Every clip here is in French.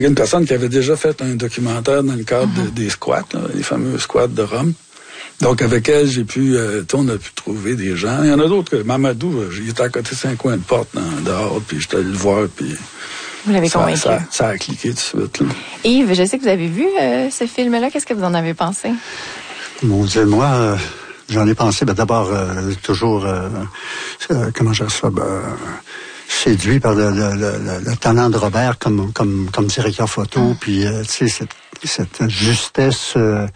Il y a une personne qui avait déjà fait un documentaire dans le cadre des squats, là, les fameux squats de Rome. Donc, avec elle, on a pu trouver des gens. Il y en a d'autres que Mamadou, il était à côté de 5 coins de porte dehors, puis j'étais allé le voir, puis... Vous l'avez convaincu. Ça a cliqué tout de suite, là. Yves, je sais que vous avez vu ce film-là. Qu'est-ce que vous en avez pensé? Mon Dieu, moi, j'en ai pensé, d'abord, toujours, comment je ça, séduit par le talent de Robert comme directeur photo, puis tu sais cette justesse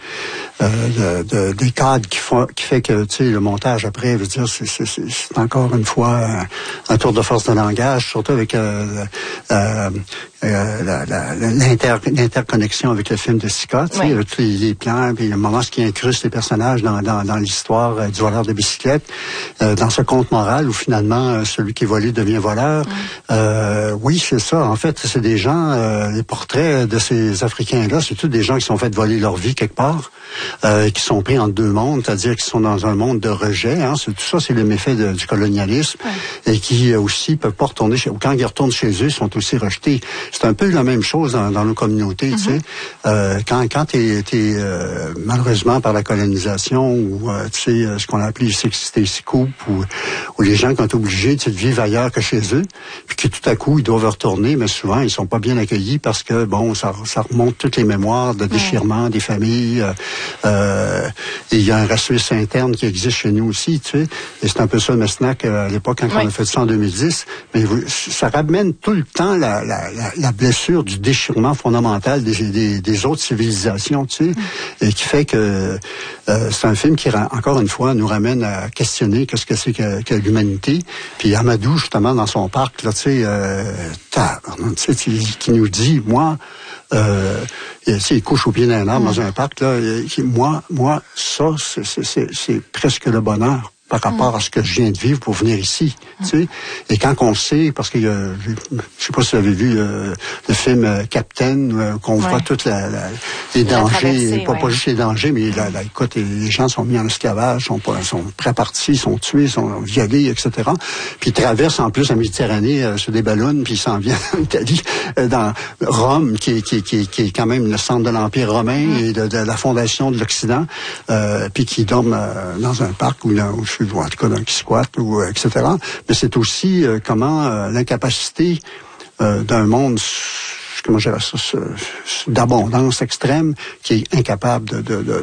des cadres qui fait que tu sais le montage après, je veux dire, c'est encore une fois un tour de force de langage, surtout avec l'interconnexion avec le film de Sica, tu sais, avec tous les plans, puis le moment qui incruste les personnages dans l'histoire du voleur de bicyclette, dans ce conte moral où finalement celui qui est volé devient voleur. Oui, c'est ça. En fait, c'est des gens, les portraits de ces Africains-là, c'est tous des gens qui sont fait voler leur vie quelque part, qui sont pris entre deux mondes, c'est-à-dire qu'ils sont dans un monde de rejet. Hein, tout ça, c'est le méfait du colonialisme, et qui aussi peuvent pas retourner quand ils retournent chez eux, ils sont aussi rejetés. C'est un peu la même chose dans nos communautés, tu sais. Quand t'es malheureusement par la colonisation ou tu sais ce qu'on a appelé six coups, où les gens qui ont été obligés de vivre ailleurs que chez eux, puis que tout à coup ils doivent retourner, mais souvent ils sont pas bien accueillis parce que bon, ça remonte toutes les mémoires de déchirement des familles. Et il y a un racisme interne qui existe chez nous aussi, tu sais. Et c'est un peu ça le Mesnac à l'époque quand on a fait ça en 2010. Mais ça ramène tout le temps la blessure du déchirement fondamental des autres civilisations, tu sais, et qui fait que c'est un film qui, encore une fois, nous ramène à questionner qu'est-ce que c'est que l'humanité. Puis Amadou, justement, dans son parc, là, tu sais, qui nous dit, moi, il couche au pied d'un arbre dans un parc, là, moi, ça, c'est presque le bonheur par rapport à ce que je viens de vivre pour venir ici, tu sais. Et quand on sait, parce que je sais pas si vous avez vu le film Captain, qu'on voit toutes les dangers, pas juste les dangers, mais écoute, les gens sont mis en esclavage, sont pré-partis, sont tués, sont violés, etc. Puis ils traversent en plus la Méditerranée sur des ballons, puis ils s'en viennent en Italie, dans Rome, qui est quand même le centre de l'Empire romain et de la fondation de l'Occident, puis qui dorment dans un parc ou en tout cas dans qui squatte, ou etc. Mais c'est aussi comment l'incapacité d'un monde, comment je dirais ça, d'abondance extrême, qui est incapable de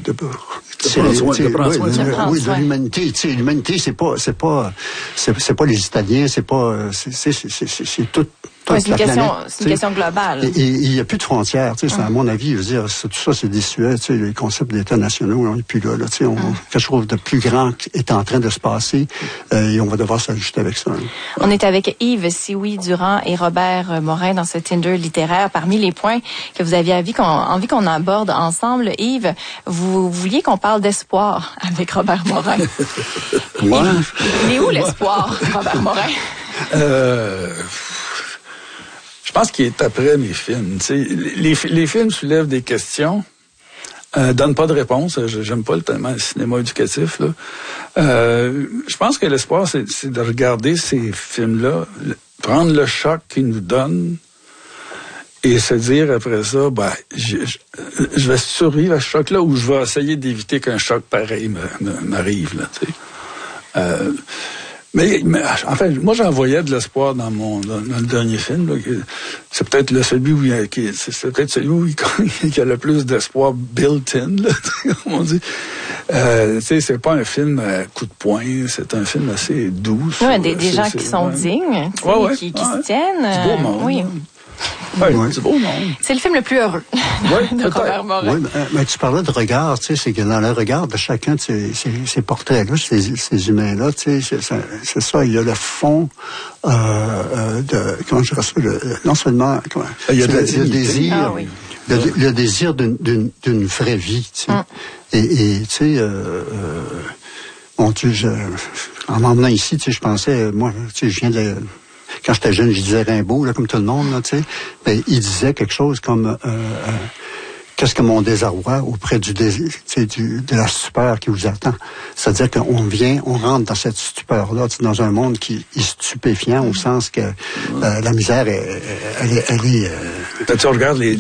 l'humanité. Tu sais, l'humanité, c'est pas les Italiens, c'est tout. C'est une question globale. Et il n'y a plus de frontières, tu sais, à mon avis, je veux dire, tout ça, c'est désuet, tu sais, les concepts d'États nationaux, on n'est plus là, tu sais, quelque chose de plus grand est en train de se passer, et on va devoir s'ajuster avec ça. On est avec Yves Sioui-Durand et Robert Morin dans ce Tinder littéraire. Parmi les points que vous aviez envie qu'on aborde ensemble, Yves, vous vouliez qu'on parle d'espoir avec Robert Morin. Moi? Il est où l'espoir, Robert Morin? Je pense qu'il est après mes films. Les films soulèvent des questions, donnent pas de réponse. J'aime pas tellement le cinéma éducatif, là. Je pense que l'espoir, c'est de regarder ces films-là, prendre le choc qu'ils nous donnent et se dire après ça, je vais survivre à ce choc-là ou je vais essayer d'éviter qu'un choc pareil m'arrive, là, tu sais. Mais en fait, moi j'en voyais de l'espoir dans le dernier film. Là. C'est peut-être celui où il y a le plus d'espoir built-in, là, comme on dit. C'est pas un film à coup de poing, c'est un film assez doux. Des gens qui sont dignes, qui se tiennent. C'est beau monde. Oui. C'est beau, non? C'est le film le plus heureux de Robert Morin. Oui, mais tu parlais de regard, tu sais, c'est que dans le regard de chacun de ces portraits-là, ces humains-là, tu sais, c'est ça, il y a le fond comment je dirais ça, non seulement, il y a le désir, le désir d'une vraie vie, tu sais. Et tu sais, mon Dieu, en m'emmenant ici, tu sais, je pensais, moi, tu sais, je viens de... Quand j'étais jeune, je disais Rimbaud, là, comme tout le monde, là, tu sais. Ben, il disait quelque chose comme qu'est-ce que mon désarroi auprès du de la stupeur qui vous attend. C'est-à-dire on rentre dans cette stupeur-là, dans un monde qui est stupéfiant au sens que la misère, elle est tu regardes